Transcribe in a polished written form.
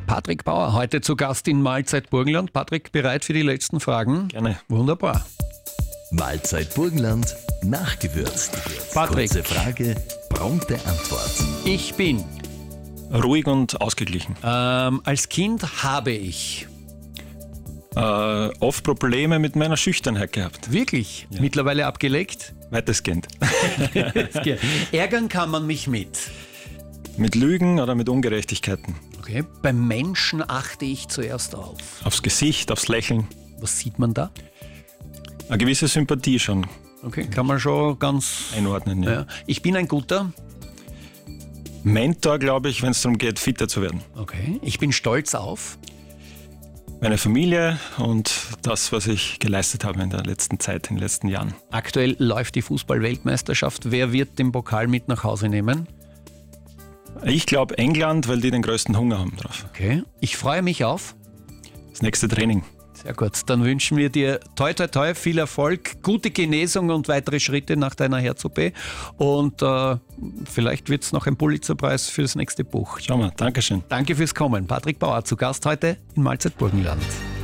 Patrick Bauer, heute zu Gast in Mahlzeit Burgenland. Patrick, bereit für die letzten Fragen? Gerne. Wunderbar. Mahlzeit Burgenland, nachgewürzt. Patrick. Kurze Frage, prompte Antwort. Ich bin. Ruhig und ausgeglichen. Als Kind habe ich. Oft Probleme mit meiner Schüchternheit gehabt. Wirklich? Ja. Mittlerweile abgelegt? Weitestgehend. Ärgern kann man mich mit. Mit Lügen oder mit Ungerechtigkeiten. Okay. Beim Menschen achte ich zuerst auf. Aufs Gesicht, aufs Lächeln. Was sieht man da? Eine gewisse Sympathie schon Okay, kann man schon ganz... einordnen. Ja. Ja. Ich bin ein guter. Mentor, glaube ich, wenn es darum geht, fitter zu werden. Okay. Ich bin stolz auf. Meine Familie und das, was ich geleistet habe in der letzten Zeit, in den letzten Jahren. Aktuell läuft die Fußball-Weltmeisterschaft. Wer wird den Pokal mit nach Hause nehmen? Ich glaube England, weil die den größten Hunger haben drauf. Okay. Ich freue mich auf. Das nächste Training. Sehr gut. Dann wünschen wir dir toi toi toi, viel Erfolg, gute Genesung und weitere Schritte nach deiner Herz-OP. Und vielleicht wird es noch ein Pulitzerpreis für das nächste Buch. Schauen wir. Dankeschön. Danke fürs Kommen. Patrick Bauer zu Gast heute in Mahlzeit Burgenland.